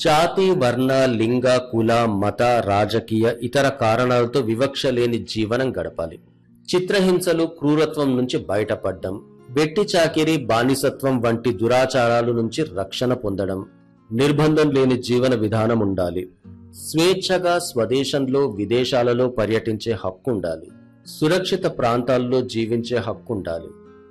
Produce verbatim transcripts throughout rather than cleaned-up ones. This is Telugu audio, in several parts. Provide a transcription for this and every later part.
జాతి, వర్ణ, లింగ, కుల, మత, రాజకీయ ఇతర కారణాలతో వివక్ష లేని జీవనం గడపాలి. చిత్రహింసలు, క్రూరత్వం నుంచి బయటపడడం, వెట్టి చాకిరీ, బానిసత్వం వంటి దురాచారాల నుంచి రక్షణ పొందడం, నిర్బంధం లేని జీవన విధానం ఉండాలి. స్వేచ్ఛగా స్వదేశంలో, విదేశాలలో పర్యటించే హక్కు ఉండాలి. సురక్షిత ప్రాంతాల్లో జీవించే హక్కు ఉండాలి.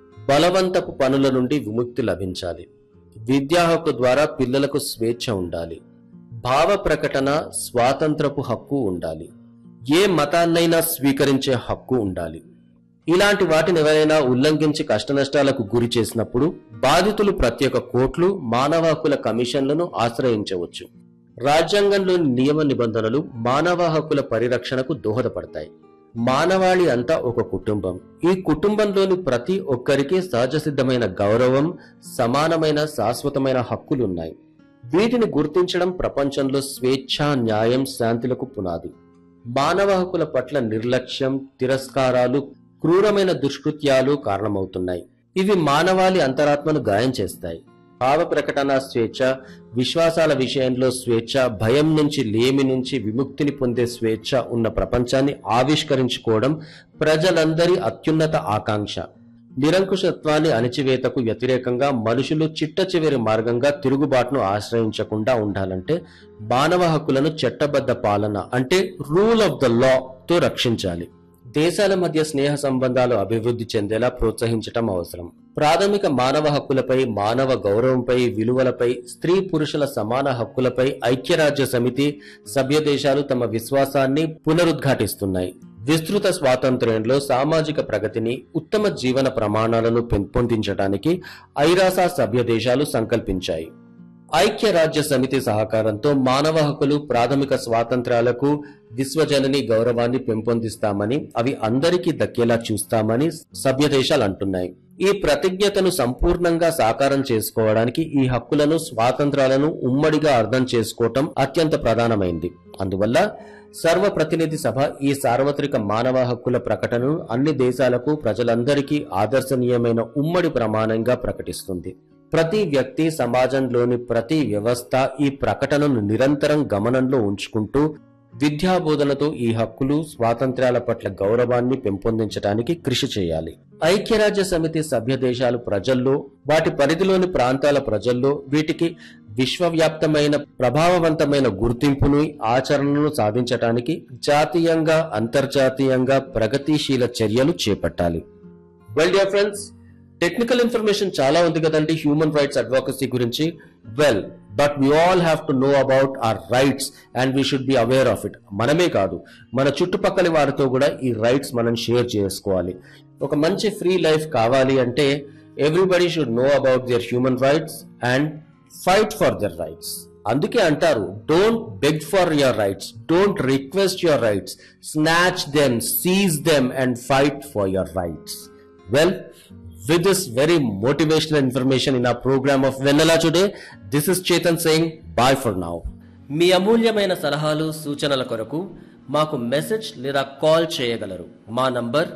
బలవంతపు పనుల నుండి విముక్తి లభించాలి. విద్యా హక్కు ద్వారా పిల్లలకు స్వేచ్ఛ ఉండాలి. భావ ప్రకటన, స్వాతంత్రపు హక్కు ఉండాలి. ఏ మతాన్నైనా స్వీకరించే హక్కు ఉండాలి. ఇలాంటి వాటిని ఎవరైనా ఉల్లంఘించి కష్టనష్టాలకు గురి చేసినప్పుడు బాధితులు ప్రత్యేక కోర్టులు, మానవ హక్కుల కమిషన్లను ఆశ్రయించవచ్చు. రాజ్యాంగంలోని నియమ నిబంధనలు మానవ హక్కుల పరిరక్షణకు దోహదపడతాయి. మానవాళి అంతా ఒక కుటుంబం. ఈ కుటుంబంలోని ప్రతి ఒక్కరికి సహజ సిద్ధమైన గౌరవం, సమానమైన శాశ్వతమైన హక్కులున్నాయి. వీటిని గుర్తించడం ప్రపంచంలో స్వేచ్ఛ, న్యాయం, శాంతులకు పునాది. మానవ హక్కుల పట్ల నిర్లక్ష్యం, తిరస్కారాలు, క్రూరమైన దుష్కృత్యాలు కారణమవుతున్నాయి. ఇవి మానవాళి అంతరాత్మను గాయం చేస్తాయి. భావ ప్రకటన స్వేచ్ఛ, విశ్వాసాల విషయంలో స్వేచ్ఛ, భయం నుంచి, లేమి నుంచి విముక్తిని పొందే స్వేచ్ఛ ఉన్న ప్రపంచాన్ని ఆవిష్కరించుకోవడం ప్రజలందరి అత్యున్నత ఆకాంక్ష. నిరంకుశత్వాన్ని, అణచివేతకు వ్యతిరేకంగా మనుషులు చిట్ట చివరి మార్గంగా తిరుగుబాటును ఆశ్రయించకుండా ఉండాలంటే మానవ హక్కులను చట్టబద్ధ పాలన అంటే రూల్ ఆఫ్ ద లా తో రక్షించాలి. దేశాల మధ్య స్నేహ సంబంధాలు అభివృద్ధి చెందేలా ప్రోత్సహించటం అవసరం. ప్రాథమిక మానవ హక్కులపై, మానవ గౌరవంపై, విలువలపై, స్త్రీ పురుషుల సమాన హక్కులపై ఐక్యరాజ్య సమితి సభ్య దేశాలు తమ విశ్వాసాన్ని పునరుద్ఘాటిస్తున్నాయి. విస్తృత స్వాతంత్ర్యంలో సామాజిక ప్రగతిని, ఉత్తమ జీవన ప్రమాణాలను పెంపొందించడానికి ఐరాస సభ్య దేశాలు సంకల్పించాయి. ఐక్యరాజ్య సమితి సహకారంతో మానవ హక్కులు, ప్రాథమిక స్వాతంత్ర్యాలకు, విశ్వజనని గౌరవాన్ని పెంపొందిస్తామని, అవి అందరికీ దక్కేలా చూస్తామని సభ్య దేశాలు అంటున్నాయి. ఈ ప్రతిజ్ఞతను సంపూర్ణంగా సాకారం చేసుకోవడానికి ఈ హక్కులను, స్వాతంత్రాలను ఉమ్మడిగా అర్థం చేసుకోవటం అత్యంత ప్రధానమైంది. అందువల్ల సర్వప్రతినిధి సభ ఈ సార్వత్రిక మానవ హక్కుల ప్రకటనను అన్ని దేశాలకు, ప్రజలందరికీ ఆదర్శనీయమైన ఉమ్మడి ప్రమాణంగా ప్రకటిస్తుంది. ప్రతి వ్యక్తి, సమాజంలోని ప్రతి వ్యవస్థ ఈ ప్రకటనను నిరంతరం గమనంలో ఉంచుకుంటూ విద్యాబోధనతో ఈ హక్కులు, స్వాతంత్ర్యాల పట్ల గౌరవాన్ని పెంపొందించడానికి కృషి చేయాలి. ఐక్యరాజ్య సమితి సభ్య దేశాలు ప్రజల్లో, వాటి పరిధిలోని ప్రాంతాల ప్రజల్లో వీటికి విశ్వవ్యాప్తమైన ప్రభావవంతమైన గుర్తింపును, ఆచరణను సాధించడానికి జాతీయంగా, అంతర్జాతీయంగా ప్రగతిశీల చర్యలు చేపట్టాలి. Well dear friends, technical information చాలా ఉంది కదండి హ్యూమన్ రైట్స్ అడ్వొకసీ గురించి. Well, but we all have to know about our rights and we should be aware of it. మనమే కాదు, మన చుట్టుపక్కల వారితో కూడా ఈ రైట్స్ మనం షేర్ చేసుకోవాలి. ఒక మంచి ఫ్రీ లైఫ్ కావాలి అంటే everybody should know about their human rights and fight for their rights. అందుకే అంటారు, don't beg for your rights, don't request your rights, snatch them, seize them and fight for your rights. Well, with this very motivational information in our program of Vennela today, this is Chetan saying bye for now. మీ అమూల్యమైన సలహాలు, సూచనల కొరకు మాకు మెసేజ్ లేదా కాల్ చేయగలరు. మా నంబర్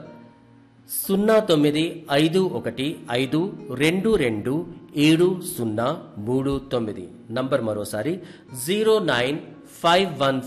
సున్నా తొమ్మిది ఐదు ఒకటి ఐదు రెండు రెండు ఏడు సున్నా మూడు తొమ్మిది. నంబర్ మరోసారి జీరో నైన్ ఫైవ్ వన్